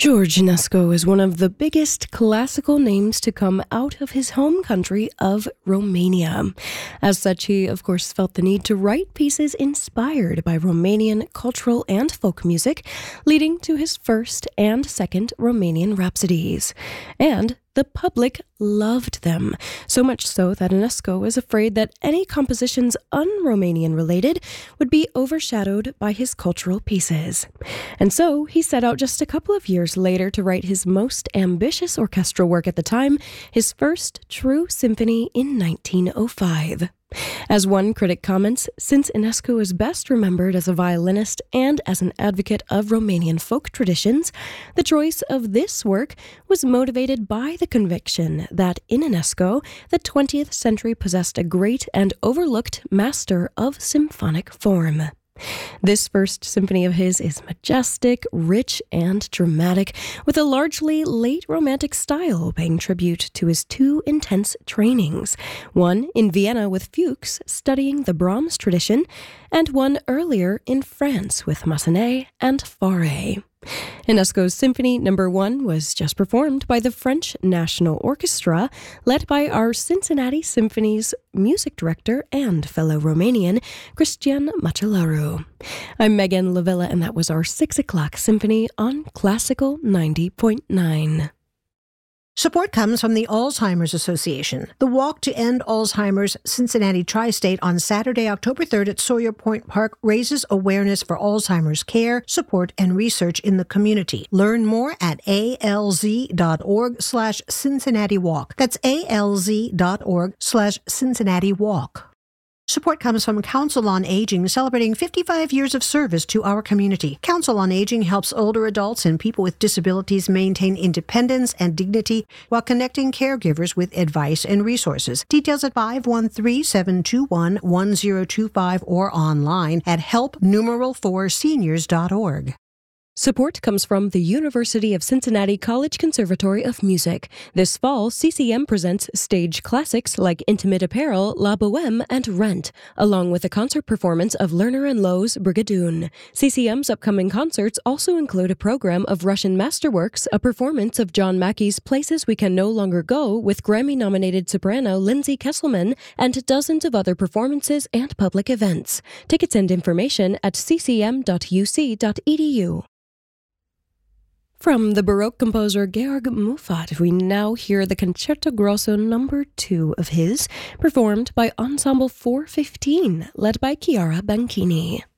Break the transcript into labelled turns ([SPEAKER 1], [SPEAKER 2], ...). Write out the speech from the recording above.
[SPEAKER 1] George Enescu is one of the biggest classical names to come out of his home country of Romania. As such, he, of course, felt the need to write pieces inspired by Romanian cultural and folk music, leading to his first and second Romanian Rhapsodies. And the public loved them, so much so that Enescu was afraid that any compositions un-Romanian related would be overshadowed by his cultural pieces. And so he set out just a couple of years later to write his most ambitious orchestral work at the time, his first true symphony in 1905. As one critic comments, since Enescu is best remembered as a violinist and as an advocate of Romanian folk traditions, the choice of this work was motivated by the conviction that in Enescu, the 20th century possessed a great and overlooked master of symphonic form. This first symphony of his is majestic, rich, and dramatic, with a largely late Romantic style paying tribute to his two intense trainings, one in Vienna with Fuchs studying the Brahms tradition, and one earlier in France with Massenet and Fauré. Enescu's Symphony No. 1 was just performed by the French National Orchestra, led by our Cincinnati Symphony's music director and fellow Romanian, Cristian Machelaru. I'm Megan Lavilla, and that was our 6 o'clock symphony on Classical 90.9.
[SPEAKER 2] Support comes from the Alzheimer's Association. The Walk to End Alzheimer's Cincinnati Tri-State on Saturday, October 3rd at Sawyer Point Park raises awareness for Alzheimer's care, support, and research in the community. Learn more at alz.org/Cincinnati Walk. That's alz.org/Cincinnati Walk. Support comes from Council on Aging, celebrating 55 years of service to our community. Council on Aging helps older adults and people with disabilities maintain independence and dignity while connecting caregivers with advice and resources. Details at 513-721-1025 or online at help4seniors.org.
[SPEAKER 1] Support comes from the University of Cincinnati College Conservatory of Music. This fall, CCM presents stage classics like Intimate Apparel, La Bohème, and Rent, along with a concert performance of Lerner and Loewe's Brigadoon. CCM's upcoming concerts also include a program of Russian masterworks, a performance of John Mackey's Places We Can No Longer Go with Grammy-nominated soprano Lindsay Kesselman, and dozens of other performances and public events. Tickets and information at ccm.uc.edu. From the Baroque composer Georg Muffat, we now hear the Concerto Grosso No. 2 of his, performed by Ensemble 415, led by Chiara Banchini.